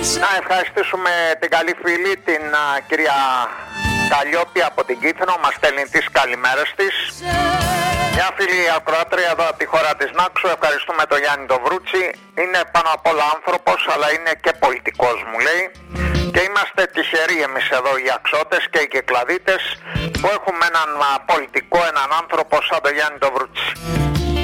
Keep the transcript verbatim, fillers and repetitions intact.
Να ευχαριστήσουμε την καλή φίλη, την α, κυρία Καλλιόπη από την Κύθινο, μας στέλνει τις καλημέρες της. Μια φίλη ακροάτρια εδώ από τη χώρα της Νάξου, ευχαριστούμε τον Γιάννη τον Βρούτσι. Είναι πάνω απ' όλα άνθρωπος, αλλά είναι και πολιτικός, μου λέει. Και είμαστε τυχεροί εμείς εδώ οι αξώτες και οι κεκλαδίτες που έχουμε έναν α, πολιτικό, έναν άνθρωπο σαν τον Γιάννη τον Βρούτσι.